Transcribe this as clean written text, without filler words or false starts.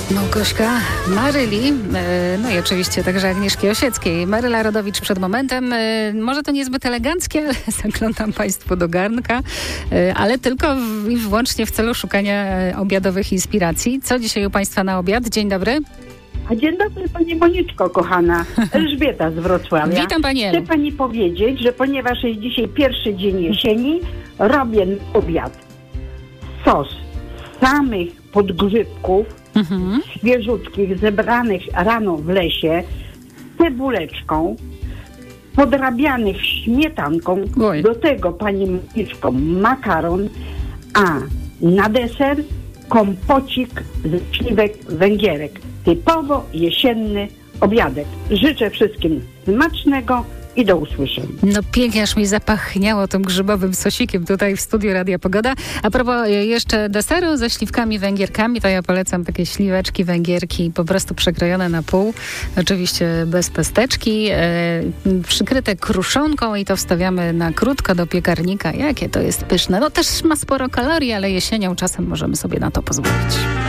Małgośka, Maryli, no i oczywiście także Agnieszki Osieckiej. Maryla Rodowicz przed momentem. Może to niezbyt eleganckie, ale zaglądam Państwu do garnka, ale tylko i wyłącznie w celu szukania obiadowych inspiracji. Co dzisiaj u Państwa na obiad? Dzień dobry. A dzień dobry Pani Moniczko, kochana. Elżbieta z Wrocławia. Witam Pani Elu. Chcę Pani powiedzieć, że ponieważ jest dzisiaj pierwszy dzień jesieni, robię na obiad sos samych podgrzybków, świeżutkich, zebranych rano w lesie, cebuleczką, podrabianych śmietanką. Oj. Do tego, Pani Moniczko, makaron, a na deser kompocik ze śliwek węgierek. Typowo jesienny obiadek. Życzę wszystkim smacznego i do usłyszenia. No pięknie, aż mi zapachniało tym grzybowym sosikiem tutaj w studiu Radia Pogoda. A propos jeszcze deseru ze śliwkami węgierkami, to ja polecam takie śliweczki węgierki po prostu przekrojone na pół. Oczywiście bez pesteczki, przykryte kruszonką i to wstawiamy na krótko do piekarnika. Jakie to jest pyszne. No też ma sporo kalorii, ale jesienią czasem możemy sobie na to pozwolić.